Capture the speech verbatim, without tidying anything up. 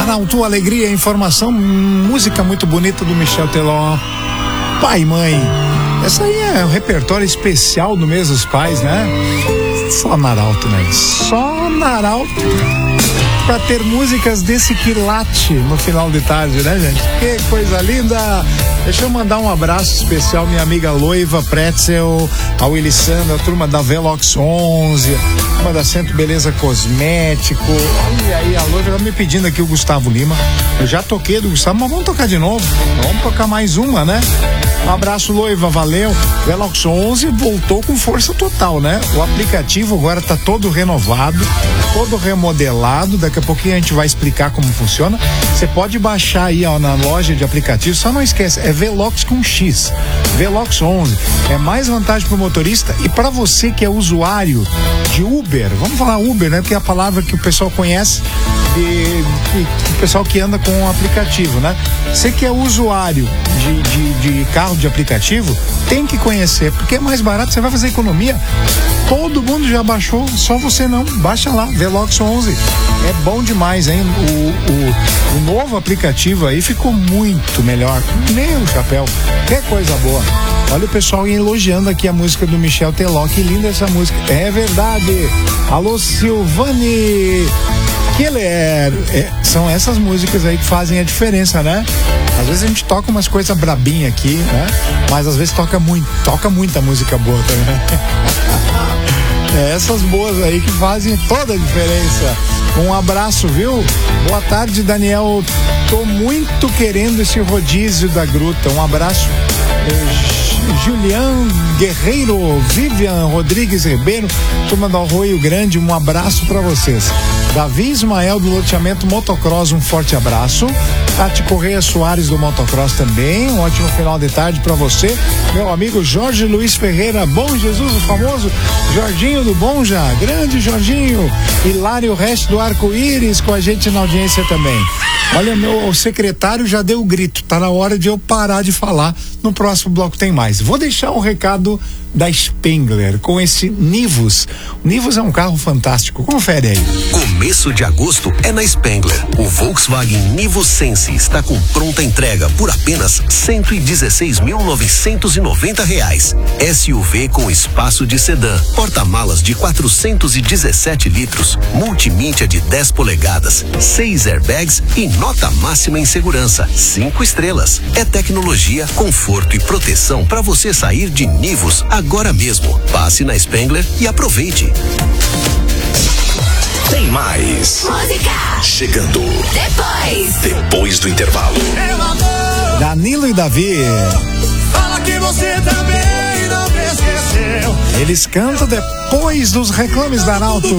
Arauto, alegria, informação, música muito bonita do Michel Teló. Pai e mãe. Essa aí é um repertório especial do mês dos pais, né? Só na Arauto, né? Só na Arauto pra ter músicas desse quilate no final de tarde, né, gente? Que coisa linda! Deixa eu mandar um abraço especial, minha amiga Loiva Pretzel, a Willy Sandra, a turma da Velox onze, a turma da Centro Beleza Cosmético. Olha aí, a Loiva tá me pedindo aqui o Gustavo Lima. Eu já toquei do Gustavo, mas vamos tocar de novo. Vamos tocar mais uma, né? Um abraço, Loiva, valeu. Velox onze voltou com força total, né? O aplicativo agora tá todo renovado, todo remodelado. Daqui a pouquinho a gente vai explicar como funciona. Você pode baixar aí, ó, na loja de aplicativos. Só não esquece, é Velox com X. Velox onze. É mais vantagem pro motorista e para você que é usuário de Uber. Vamos falar Uber, né? Porque é a palavra que o pessoal conhece e, e o pessoal que anda com o aplicativo, né? Você que é usuário de, de, de carro de aplicativo, tem que conhecer, porque é mais barato, você vai fazer economia. Todo mundo já baixou, só você não. Baixa lá, Velox onze. É bom demais, hein? O, o, o novo aplicativo aí ficou muito melhor. Meu chapéu, que coisa boa. Olha o pessoal elogiando aqui a música do Michel Teló. Que linda essa música. É verdade. Alô, Silvane Keller. É, são essas músicas aí que fazem a diferença, né? Às vezes a gente toca umas coisas brabinhas aqui, né? Mas às vezes toca muito, toca muita música boa também. É essas boas aí que fazem toda a diferença. Um abraço, viu? Boa tarde, Daniel. Tô muito querendo esse rodízio da Gruta. Um abraço. Julian Guerreiro, Vivian Rodrigues Ribeiro, turma do Arroio Grande, um abraço para vocês. Davi Ismael do loteamento Motocross, um forte abraço. Tati Correia Soares do Motocross também, um ótimo final de tarde para você. Meu amigo Jorge Luiz Ferreira, Bom Jesus, o famoso Jorginho do Bonja, grande Jorginho. Hilário Resto do Arco-Íris com a gente na audiência também. Olha, meu secretário já deu o grito, tá na hora de eu parar de falar. No próximo bloco tem mais. Vou deixar o recado da Spengler com esse Nivus. O Nivus é um carro fantástico, confere aí. Começo de agosto é na Spengler. O Volkswagen Nivus Sense está com pronta entrega por apenas cento e dezesseis mil novecentos e noventa reais. S U V com espaço de sedã, porta-malas de quatrocentos e dezessete litros, multimídia de dez polegadas, seis airbags e nota máxima em segurança, cinco estrelas. É tecnologia, conforto e proteção para você sair de Nivus agora mesmo. Passe na Spengler e aproveite. Tem mais música chegando depois depois do intervalo. Danilo e Davi. Fala que você também não me esqueceu. Eles cantam depois dos reclames da Arauto.